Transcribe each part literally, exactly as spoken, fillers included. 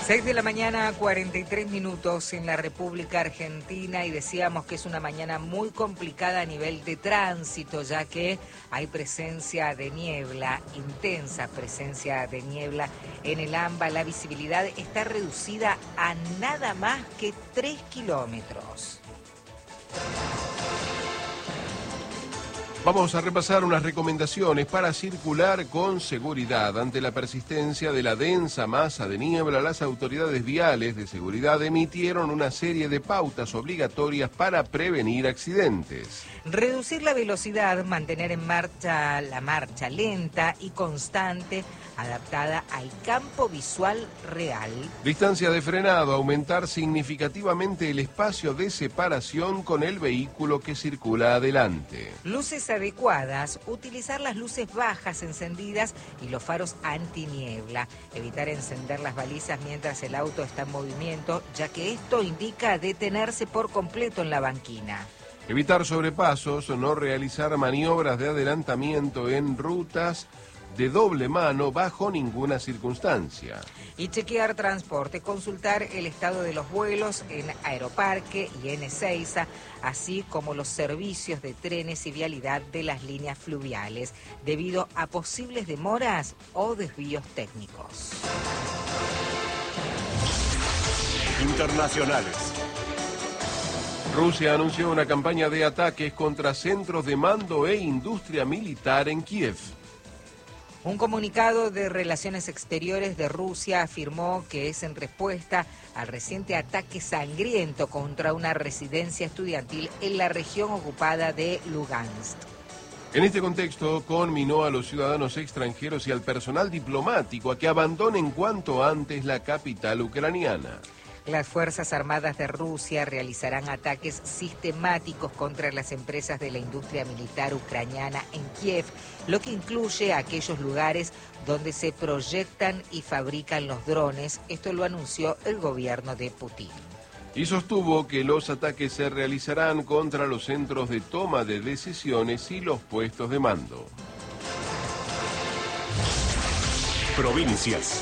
seis de la mañana, cuarenta y tres minutos en la República Argentina, y decíamos que es una mañana muy complicada a nivel de tránsito, ya que hay presencia de niebla, intensa presencia de niebla en el AMBA. La visibilidad está reducida a nada más que tres kilómetros. Vamos a repasar unas recomendaciones para circular con seguridad. Ante la persistencia de la densa masa de niebla, las autoridades viales de seguridad emitieron una serie de pautas obligatorias para prevenir accidentes. Reducir la velocidad, mantener en marcha la marcha lenta y constante, adaptada al campo visual real. Distancia de frenado, aumentar significativamente el espacio de separación con el vehículo que circula adelante. Luces adecuadas, utilizar las luces bajas encendidas y los faros antiniebla. Evitar encender las balizas mientras el auto está en movimiento, ya que esto indica detenerse por completo en la banquina. Evitar sobrepasos, no realizar maniobras de adelantamiento en rutas de doble mano bajo ninguna circunstancia. Y chequear transporte, consultar el estado de los vuelos en Aeroparque y en Ezeiza, así como los servicios de trenes y vialidad de las líneas fluviales, debido a posibles demoras o desvíos técnicos. Internacionales. Rusia anunció una campaña de ataques contra centros de mando e industria militar en Kiev. Un comunicado de Relaciones Exteriores de Rusia afirmó que es en respuesta al reciente ataque sangriento contra una residencia estudiantil en la región ocupada de Lugansk. En este contexto, conminó a los ciudadanos extranjeros y al personal diplomático a que abandonen cuanto antes la capital ucraniana. Las Fuerzas Armadas de Rusia realizarán ataques sistemáticos contra las empresas de la industria militar ucraniana en Kiev, lo que incluye aquellos lugares donde se proyectan y fabrican los drones. Esto lo anunció el gobierno de Putin. Y sostuvo que los ataques se realizarán contra los centros de toma de decisiones y los puestos de mando. Provincias.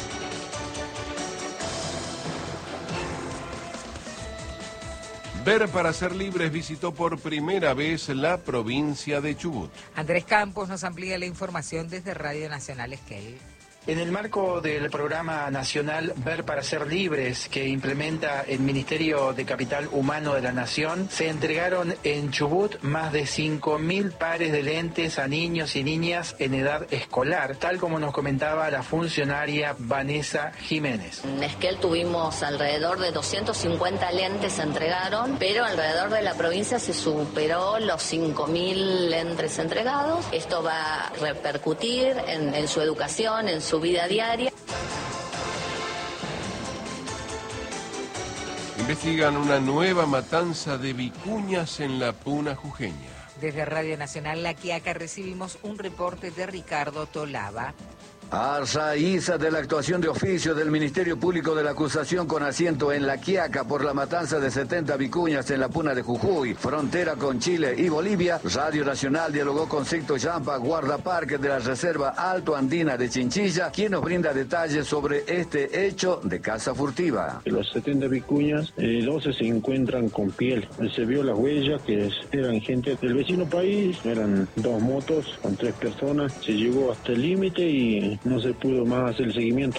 Ver para ser libres visitó por primera vez la provincia de Chubut. Andrés Campos nos amplía la información desde Radio Nacional Esquel. En el marco del programa nacional Ver para ser libres, que implementa el Ministerio de Capital Humano de la Nación, se entregaron en Chubut más de cinco mil pares de lentes a niños y niñas en edad escolar, tal como nos comentaba la funcionaria Vanessa Jiménez. En Esquel tuvimos alrededor de doscientos cincuenta lentes se entregaron, pero alrededor de la provincia se superó los cinco mil lentes entregados. Esto va a repercutir en, en su educación, en su su vida diaria. Investigan una nueva matanza de vicuñas en la Puna jujeña. Desde Radio Nacional La Quiaca recibimos un reporte de Ricardo Tolava. A raíz de la actuación de oficio del Ministerio Público de la Acusación con asiento en La Quiaca por la matanza de setenta vicuñas en la Puna de Jujuy, frontera con Chile y Bolivia, Radio Nacional dialogó con Sicto Yampa, guardaparque de la Reserva Alto Andina de Chinchilla, quien nos brinda detalles sobre este hecho de caza furtiva. De los setenta vicuñas, eh, doce se encuentran con piel. Se vio las huellas que eran gente del vecino país, eran dos motos con tres personas, se llegó hasta el límite y no se pudo más hacer el seguimiento.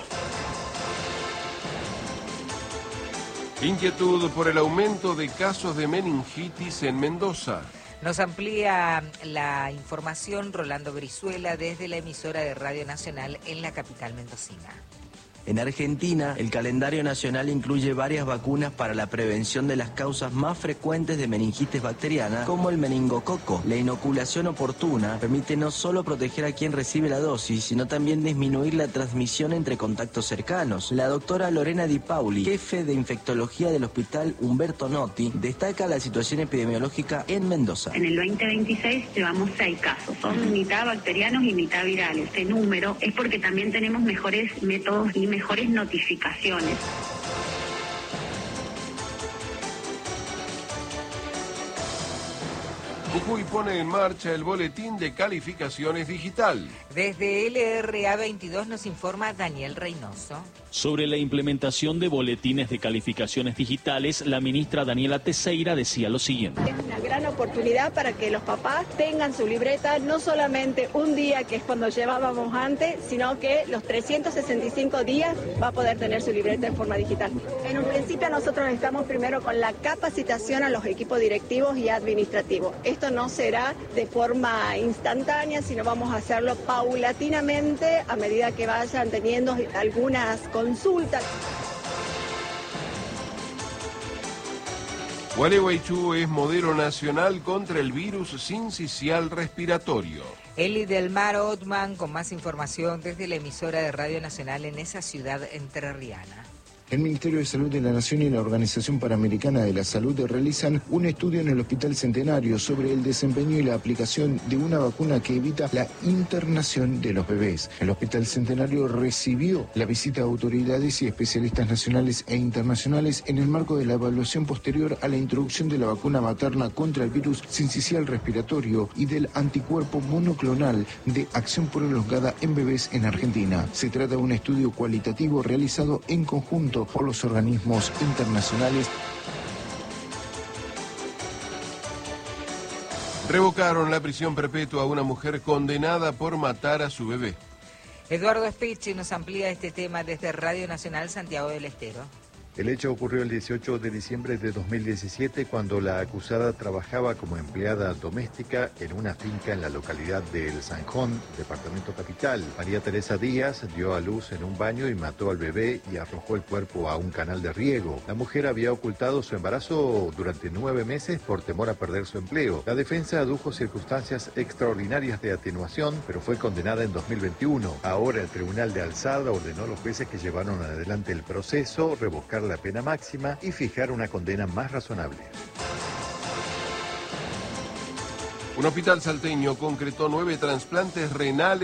Inquietud por el aumento de casos de meningitis en Mendoza. Nos amplía la información Rolando Brizuela desde la emisora de Radio Nacional en la capital mendocina. En Argentina, el calendario nacional incluye varias vacunas para la prevención de las causas más frecuentes de meningitis bacteriana, como el meningococo. La inoculación oportuna permite no solo proteger a quien recibe la dosis, sino también disminuir la transmisión entre contactos cercanos. La doctora Lorena Di Pauli, jefe de infectología del Hospital Humberto Notti, destaca la situación epidemiológica en Mendoza. En el veinte veintiséis llevamos seis casos, son mitad bacterianos y mitad virales. Este número es porque también tenemos mejores métodos y mejores notificaciones. Jujuy pone en marcha el boletín de calificaciones digital. Desde L R A veintidós nos informa Daniel Reynoso. Sobre la implementación de boletines de calificaciones digitales, la ministra Daniela Teixeira decía lo siguiente. Es una gran oportunidad para que los papás tengan su libreta no solamente un día, que es cuando llevábamos antes, sino que los trescientos sesenta y cinco días va a poder tener su libreta en forma digital. En un principio nosotros estamos primero con la capacitación a los equipos directivos y administrativos. Esto no será de forma instantánea, sino vamos a hacerlo paulatinamente a medida que vayan teniendo algunas consultas. Gualeguaychú es modelo nacional contra el virus sincicial respiratorio. Eli del Mar Otman con más información desde la emisora de Radio Nacional en esa ciudad entrerriana. El Ministerio de Salud de la Nación y la Organización Panamericana de la Salud realizan un estudio en el Hospital Centenario sobre el desempeño y la aplicación de una vacuna que evita la internación de los bebés. El Hospital Centenario recibió la visita de autoridades y especialistas nacionales e internacionales en el marco de la evaluación posterior a la introducción de la vacuna materna contra el virus sincicial respiratorio y del anticuerpo monoclonal de acción prolongada en bebés en Argentina. Se trata de un estudio cualitativo realizado en conjunto por los organismos internacionales. Revocaron la prisión perpetua a una mujer condenada por matar a su bebé. Eduardo Spicci nos amplía este tema desde Radio Nacional Santiago del Estero. El hecho ocurrió el dieciocho de diciembre de dos mil diecisiete cuando la acusada trabajaba como empleada doméstica en una finca en la localidad de El Zanjón, departamento capital. María Teresa Díaz dio a luz en un baño y mató al bebé y arrojó el cuerpo a un canal de riego. La mujer había ocultado su embarazo durante nueve meses por temor a perder su empleo. La defensa adujo circunstancias extraordinarias de atenuación, pero fue condenada en dos mil veintiuno. Ahora el Tribunal de Alzada ordenó a los jueces que llevaron adelante el proceso revocar la pena máxima y fijar una condena más razonable. Un hospital salteño concretó nueve trasplantes renales